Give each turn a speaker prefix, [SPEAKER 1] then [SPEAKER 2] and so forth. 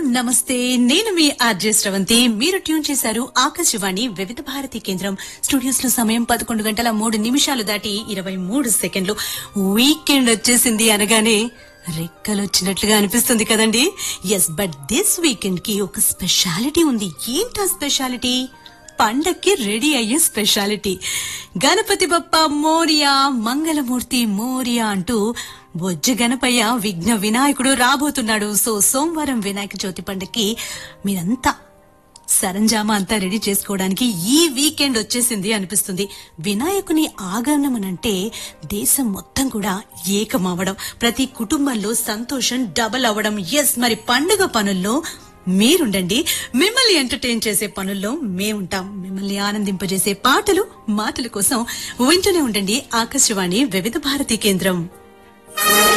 [SPEAKER 1] నమస్తే. నేను మీ ఆర్జే శ్రవంతి. మీరు ట్యూన్ చేశారు ఆకాశవాణి వివిధ భారతి కేంద్రం. స్టూడియోస్ లో సమయం 11:03 దాటి 23 సెకండ్లు. వీకెండ్ వచ్చేసింది అనగానే రెక్కలొచ్చినట్లుగా అనిపిస్తుంది కదండి. ఎస్, బట్ దిస్ వీకెండ్ కి ఒక స్పెషాలిటీ ఉంది. ఏంటా స్పెషాలిటీ? పండక్కి రెడీ అయ్యే స్పెషాలిటీ. గణపతి బప్ప మోరియా, మంగళమూర్తి మోరియా అంటూ బొజ్జ గణపయ్య విఘ్న వినాయకుడు రాబోతున్నాడు. సో సోమవారం వినాయక చవితి పండక్కి మీరంతా సరంజామా అంతా రెడీ చేసుకోవడానికి ఈ వీకెండ్ వచ్చేసింది అనిపిస్తుంది. వినాయకుని ఆగమనమంటే దేశం మొత్తం కూడా ఏకమవడం, ప్రతి కుటుంబంలో సంతోషం డబల్ అవ్వడం. ఎస్, మరి పండుగ పనుల్లో మీరుండండి. మిమ్మల్ని ఎంటర్టైన్ చేసే పనుల్లో మేముంటాం. మిమ్మల్ని ఆనందింపజేసే పాటలు మాటల కోసం వింటూనే ఉండండి ఆకాశవాణి వివిధ భారతి కేంద్రం.